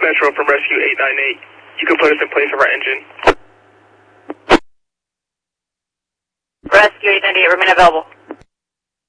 Central from Rescue 898. You can put us in place of our engine. Rescue 898, remain available.